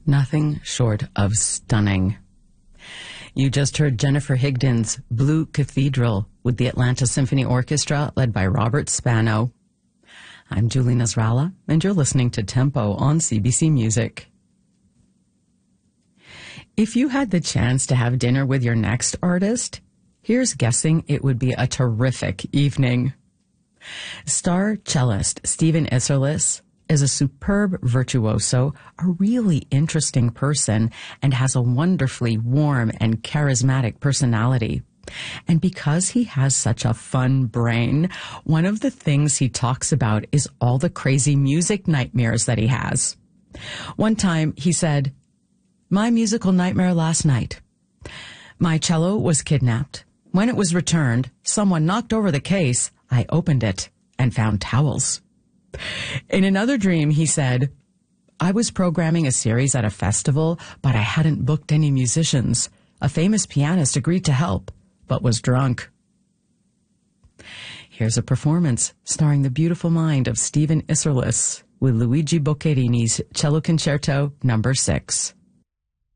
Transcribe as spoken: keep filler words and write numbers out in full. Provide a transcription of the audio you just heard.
Nothing short of stunning. You just heard Jennifer Higdon's Blue Cathedral with the Atlanta Symphony Orchestra led by Robert Spano. I'm Julie Nasrallah, and you're listening to Tempo on C B C Music. If you had the chance to have dinner with your next artist, here's guessing it would be a terrific evening. Star cellist Stephen Isserlis is a superb virtuoso, a really interesting person, and has a wonderfully warm and charismatic personality. And because he has such a fun brain, one of the things he talks about is all the crazy music nightmares that he has. One time he said, "My musical nightmare last night. My cello was kidnapped. When it was returned, someone knocked over the case. I opened it and found towels." In another dream, he said, "I was programming a series at a festival, but I hadn't booked any musicians. A famous pianist agreed to help, but was drunk." Here's a performance starring the beautiful mind of Stephen Isserlis with Luigi Boccherini's Cello Concerto number six.